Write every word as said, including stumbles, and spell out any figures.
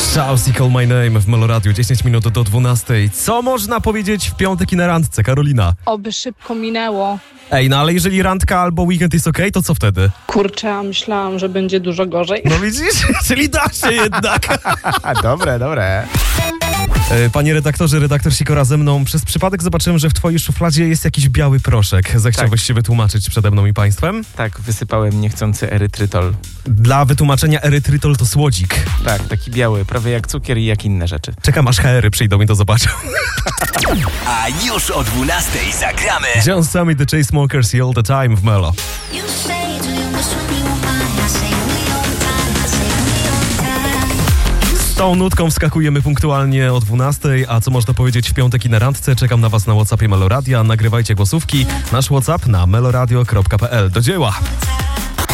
Shout I Call My Name w Meloradiu, dziesięć minut do dwunastej. Co można powiedzieć w piątek i na randce, Karolina? Oby szybko minęło. Ej, no ale jeżeli randka albo weekend jest okej, to co wtedy? Kurczę, a myślałam, że będzie dużo gorzej. No widzisz? Czyli da się jednak. Dobre, dobre. Panie redaktorze, redaktor Sikora ze mną. Przez przypadek zobaczyłem, że w twojej szufladzie jest jakiś biały proszek. Zechciałbyś Tak. się wytłumaczyć przede mną i państwem? Tak, wysypałem niechcący erytrytol. Dla wytłumaczenia, erytrytol to słodzik. Tak, taki biały, prawie jak cukier i jak inne rzeczy. Czekam aż H R-y przyjdą i to zobaczą. A już o dwunastej zagramy John Summit, The Chainsmokers i All The Time w Melo. Z tą nutką wskakujemy punktualnie o dwunastej, a co można powiedzieć w piątek i na randce? Czekam na was na WhatsAppie Meloradia. Nagrywajcie głosówki. Nasz WhatsApp na meloradio kropka p l. Do dzieła!